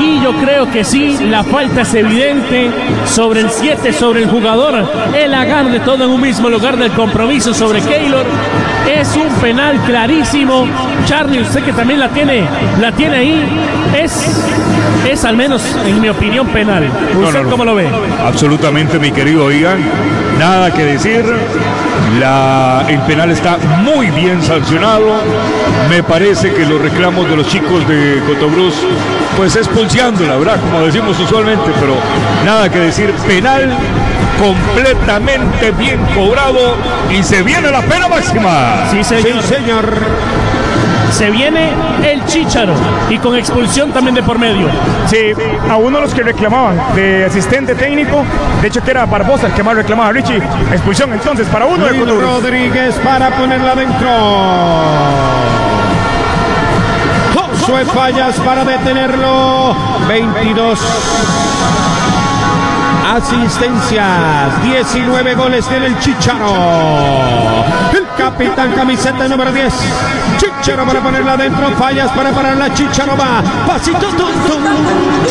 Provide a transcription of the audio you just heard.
Aquí yo creo que sí, la falta es evidente sobre el 7, sobre el jugador. El agarre todo en un mismo lugar del compromiso sobre Keylor. Es un penal clarísimo. Charlie, usted que también la tiene ahí. Es al menos, en mi opinión, penal. ¿Usted cómo lo ve? Absolutamente, mi querido Ian. Nada que decir. El penal está muy bien sancionado. Me parece que los reclamos de los chicos de Cotobruz, pues es pulseándola, ¿verdad? Como decimos usualmente, pero nada que decir. Penal completamente bien cobrado y se viene la pena máxima. Sí, señor. Sí, señor. Se viene el Chícharo y con expulsión también de por medio. Sí, a uno de los que reclamaban de asistente técnico, de hecho que era Barbosa el que más reclamaba, Richie, expulsión entonces para uno de Cotobruz. Rodríguez para ponerla adentro. Josué Fallas para detenerlo. 22 asistencias, 19 goles tiene el Chícharo. El capitán camiseta número 10. Chícharo para ponerla adentro. Fallas para parar la Chícharo va. Pasito tonto.